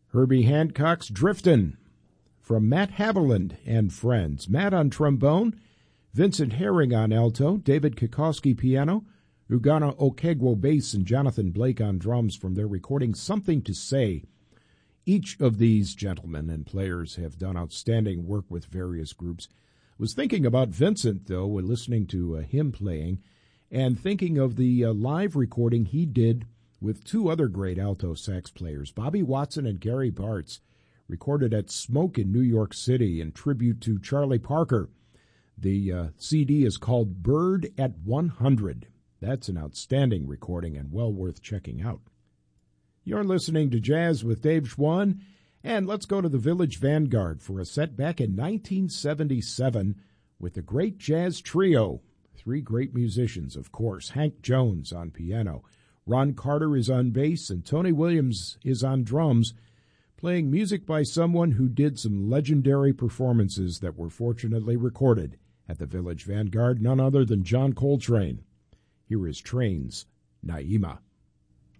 Herbie Hancock's Driftin', from Matt Haviland and Friends. Matt on trombone, Vincent Herring on alto, David Kikoski piano, Ugana Okegwo bass, and Jonathan Blake on drums from their recording Something to Say. Each of these gentlemen and players have done outstanding work with various groups. I was thinking about Vincent, though, when listening to him playing, and thinking of the live recording he did with two other great alto sax players, Bobby Watson and Gary Bartz, recorded at Smoke in New York City in tribute to Charlie Parker. The CD is called Bird at 100. That's an outstanding recording and well worth checking out. You're listening to Jazz with Dave Schwann, and let's go to the Village Vanguard for a set back in 1977 with the Great Jazz Trio. Three great musicians, of course. Hank Jones on piano, Ron Carter is on bass, and Tony Williams is on drums, playing music by someone who did some legendary performances that were fortunately recorded at the Village Vanguard, none other than John Coltrane. Here is Train's Naima.